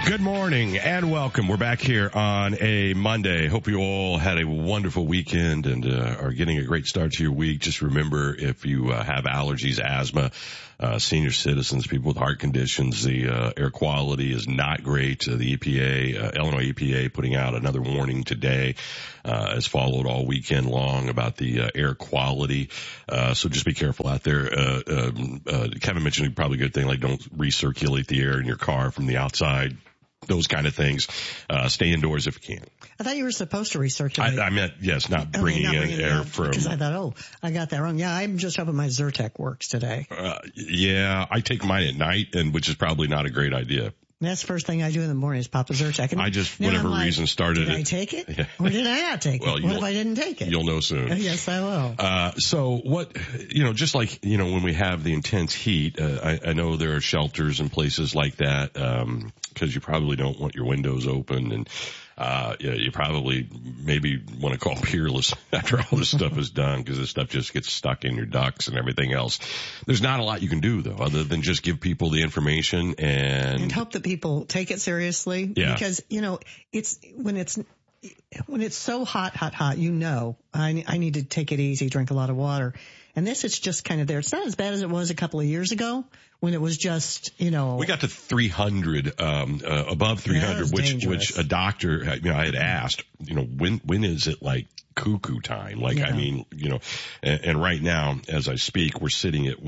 Good morning and welcome. We're back here on a Monday. Hope you all had a wonderful weekend and are getting a great start to your week. Just remember, if you have allergies, asthma, senior citizens, people with heart conditions, the air quality is not great. The EPA, Illinois EPA, putting out another warning today, has followed all weekend long about the air quality. So just be careful out there. Kevin mentioned probably a good thing, like don't recirculate the air in your car from the outside. Those kind of things. Stay indoors if you can. I thought you were supposed to recirculate. I meant, yes, not bringing in air from. Because I thought, I got that wrong. Yeah, I'm just hoping my Zyrtec works today. Yeah, I take mine at night, which is probably not a great idea. That's the first thing I do in the morning is pop a Zyrtec. And I just, whatever reason, started it. Did I take it? Yeah. Or did I not take it? What if I didn't take it? You'll know soon. Yes, I will. So what, just like, when we have the intense heat, I know there are shelters and places like that, because you probably don't want your windows open and, you probably maybe want to call Peerless after all this stuff is done because this stuff just gets stuck in your ducts and everything else. There's not a lot you can do though, other than just give people the information and hope that people take it seriously. Yeah. Because, it's when it's so hot, I need to take it easy, drink a lot of water. And this is just kind of there. It's not as bad as it was a couple of years ago when it was just, We got to 300, above 300, which a doctor, I had asked, when is it like cuckoo time? Like, yeah. And right now, as I speak, we're sitting at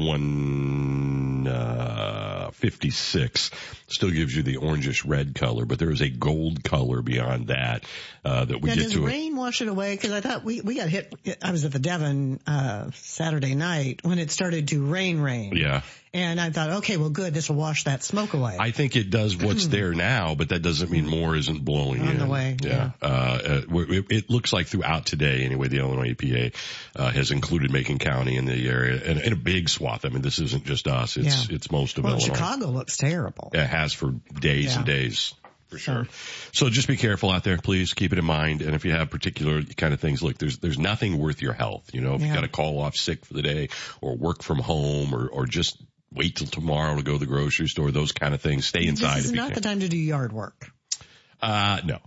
156. Still gives you the orangish red color, but there is a gold color beyond that, that we get to. Does rain wash it away? Cause I thought we got hit. I was at the Devon, Saturday night when it started to rain. Yeah. And I thought, okay, well, good. This will wash that smoke away. I think it does what's there now, but that doesn't mean more isn't blowing in. On the way. Yeah. It looks like throughout today, anyway, the Illinois EPA, has included Macon County in the area and in a big swath. I mean, this isn't just us. It's most of Illinois. Chicago looks terrible. It has for days and days. For sure. So just be careful out there, please. Keep it in mind. And if you have particular kind of things, look, there's nothing worth your health. If you got to call off sick for the day or work from home or just wait till tomorrow to go to the grocery store, those kind of things, stay inside. This is not the time to do yard work. No.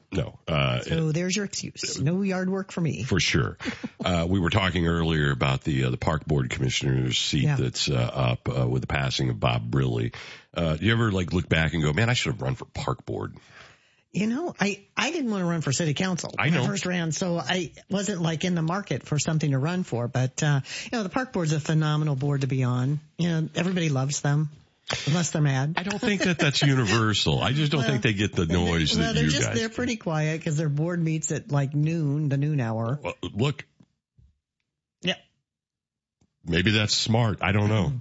So there's your excuse. No yard work for me. For sure. We were talking earlier about the park board commissioner's seat that's up with the passing of Bob Brilley. Do you ever look back and go, man, I should have run for park board? I didn't want to run for city council when I first ran, so I wasn't in the market for something to run for. But, the park board's a phenomenal board to be on. Everybody loves them. Unless they're mad. I don't think that's universal. I just don't think they get the noise that you guys. They're pretty quiet because their board meets at noon, the noon hour. Well, look. Yeah. Maybe that's smart. I don't know.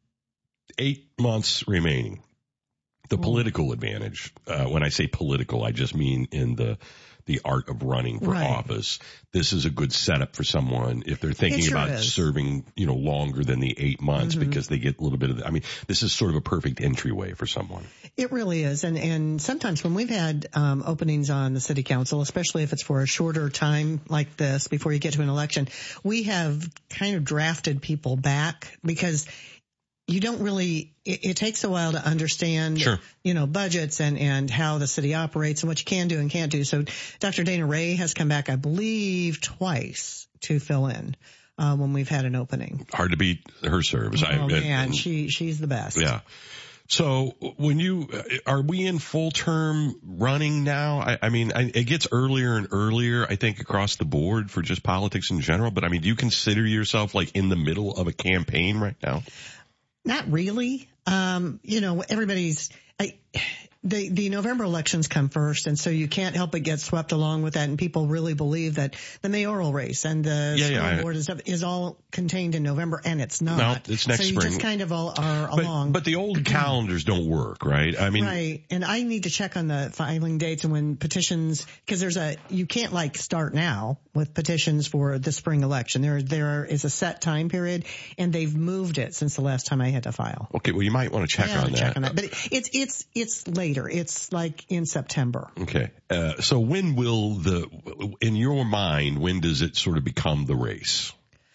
8 months remaining. The political advantage. When I say political, I just mean in the art of running for office. This is a good setup for someone if they're thinking about serving, longer than the 8 months because they get a little bit of this is sort of a perfect entryway for someone. It really is. And sometimes when we've had, openings on the city council, especially if it's for a shorter time like this before you get to an election, we have kind of drafted people back because you don't really, it takes a while to understand, budgets and how the city operates and what you can do and can't do. So Dr. Dana Ray has come back, I believe, twice to fill in, when we've had an opening. Hard to beat her service. She's the best. Yeah. So are we in full term running now? It gets earlier and earlier, I think, across the board for just politics in general. But do you consider yourself in the middle of a campaign right now? Not really. Everybody's, the November elections come first, and so you can't help but get swept along with that. And people really believe that the mayoral race and the school board and stuff is all contained in November, and it's not. No, it's next spring. So you just kind of all are along. But the old calendars don't work, right? Right. And I need to check on the filing dates and when petitions, because you can't start now with petitions for the spring election. There is a set time period, and they've moved it since the last time I had to file. Okay. Well, you might want to check on that. But it's later. It's in September. Okay. So when will in your mind, when does it sort of become the race?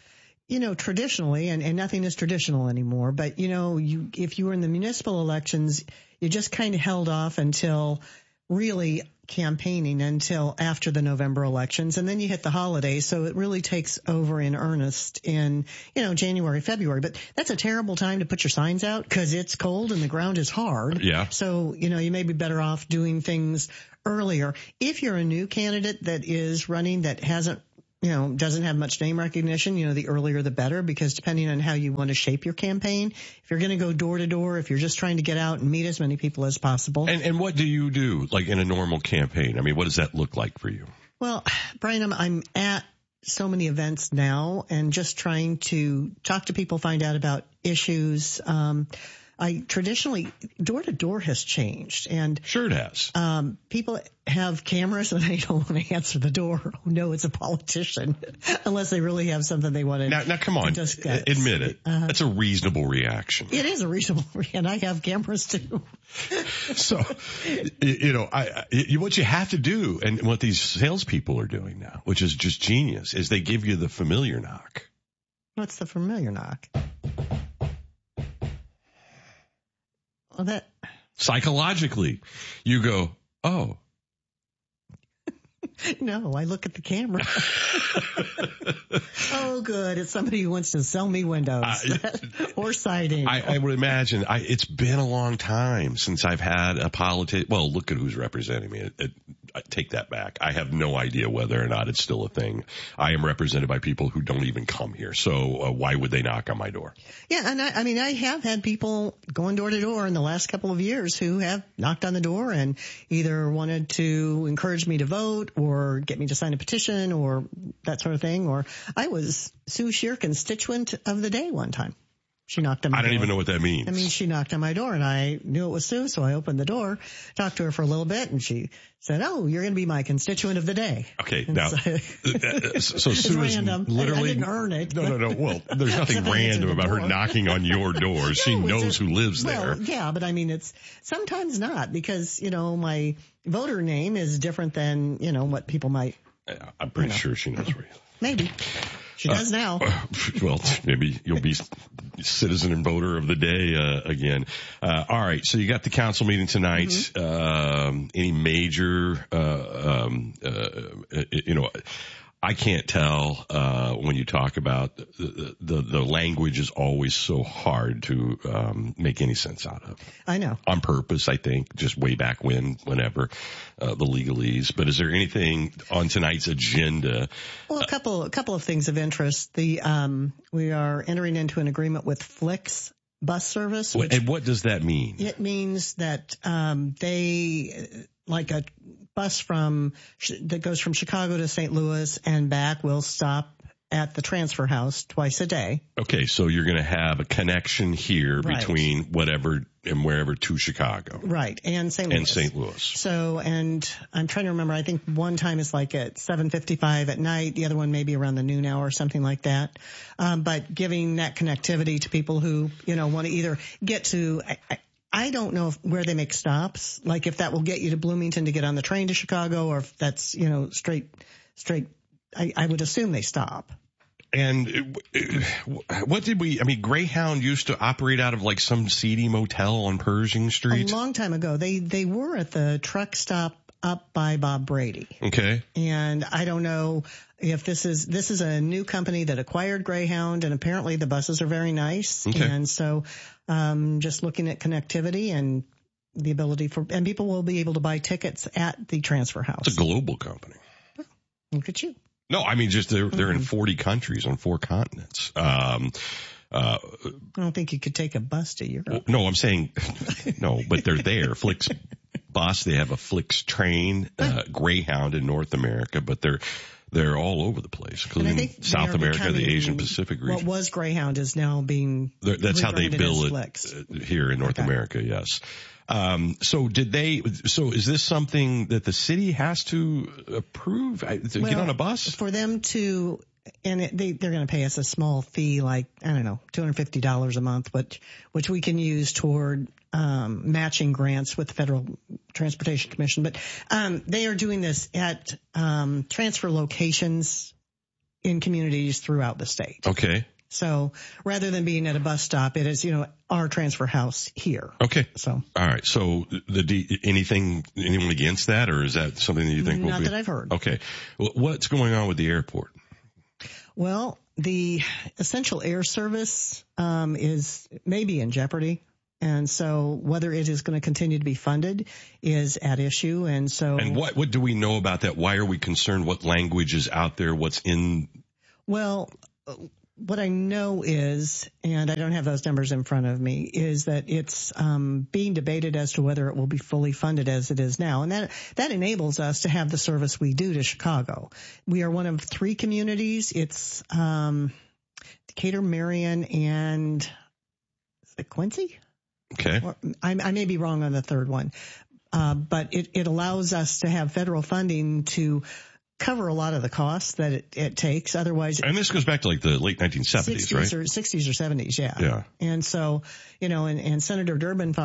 traditionally, and nothing is traditional anymore, but if you were in the municipal elections, you just kind of held off until really campaigning until after the November elections, and then you hit the holidays, so it really takes over in earnest in, January, February. But that's a terrible time to put your signs out because it's cold and the ground is hard. Yeah. So, you may be better off doing things earlier. If you're a new candidate that is running that hasn't doesn't have much name recognition, the earlier the better, because depending on how you want to shape your campaign, if you're going to go door to door, if you're just trying to get out and meet as many people as possible. And what do you do, like in a normal campaign? I mean, what does that look like for you? Well, Brian, I'm at so many events now and just trying to talk to people, find out about issues. I traditionally, door to door has changed, and sure it has. People have cameras and they don't want to answer the door. Oh, no, it's a politician, unless they really have something they want to. Now, come on, admit it. That's a reasonable reaction. It is a reasonable, and I have cameras too. So, what you have to do, and what these salespeople are doing now, which is just genius, is they give you the familiar knock. What's the familiar knock? Well, psychologically, you go, oh. No, I look at the camera. Oh, good. It's somebody who wants to sell me windows or siding. I would imagine. It's been a long time since I've had a politician. Well, look at who's representing me. I take that back. I have no idea whether or not it's still a thing. I am represented by people who don't even come here. So why would they knock on my door? Yeah, and I have had people going door to door in the last couple of years who have knocked on the door and either wanted to encourage me to vote or get me to sign a petition or that sort of thing. Or I was Sue Shear constituent of the day one time. She knocked on my door. I don't even know what that means. I mean, she knocked on my door and I knew it was Sue, so I opened the door, talked to her for a little bit, and she said, "Oh, you're going to be my constituent of the day." Okay, and now, so Sue is literally... I didn't earn it. No. Well, there's nothing random about her knocking on your door. She knows who lives there. Yeah, but I mean, it's sometimes not because, my voter name is different than, what people might... I'm pretty sure she knows where you live. Maybe. She does now. Well, maybe you'll be citizen and voter of the day again. All right, so you got the council meeting tonight. Mm-hmm. Any major, I can't tell when you talk about the language is always so hard to make any sense out of. I know. On purpose, I think, just way back whenever the legalese. But is there anything on tonight's agenda? Well, a couple of things of interest. We are entering into an agreement with Flix bus service. And what does that mean? It means that they, like a bus that goes from Chicago to St. Louis and back, will stop at the transfer house twice a day. Okay, so you're going to have a connection here between whatever and wherever to Chicago. Right, and St. Louis. And St. Louis. So, and I'm trying to remember, I think one time is like at 7:55 at night, the other one maybe around the noon hour or something like that. But giving that connectivity to people who, want to either get to... I don't know where they make stops, like if that will get you to Bloomington to get on the train to Chicago, or if that's, straight. I would assume they stop. And Greyhound used to operate out of like some seedy motel on Pershing Street. A long time ago. They were at the truck stop up by Bob Brady. Okay. And I don't know if this is a new company that acquired Greyhound, and apparently the buses are very nice. Okay. And so, just looking at connectivity and the ability and people will be able to buy tickets at the transfer house. It's a global company. Look at you. No, I mean, just they're in 40 countries on 4 continents. I don't think you could take a bus to Europe. Well, no, I'm saying, no, but they're there. Flix bus, they have a Flix train, Greyhound in North America, but they're all over the place, including South America, the Asian Pacific region. What was Greyhound is now being That's how they bill it Flix. Here in North America, yes. So is this something that the city has to approve to get on a bus? For them to, and they're going to pay us a small fee, like, I don't know, $250 a month, which we can use toward, matching grants with the Federal Transportation Commission. But, they are doing this at, transfer locations in communities throughout the state. Okay. So rather than being at a bus stop, it is, our transfer house here. Okay. So. All right. So anyone against that, or is that something that you think will be? Not that I've heard. Okay. What's going on with the airport? Well, the essential air service, is maybe in jeopardy. And so whether it is going to continue to be funded is at issue. And so. And what do we know about that? Why are we concerned? What language is out there? What's in? Well, what I know is, and I don't have those numbers in front of me, is that it's being debated as to whether it will be fully funded as it is now. And that enables us to have the service we do to Chicago. We are one of 3 communities. It's Decatur, Marion, and is it Quincy? Okay. I may be wrong on the third one. But it allows us to have federal funding to cover a lot of the costs that it takes. Otherwise. And this goes back to like the late 1970s, right? 60s or 70s, yeah. Yeah. And so, and Senator Durbin fought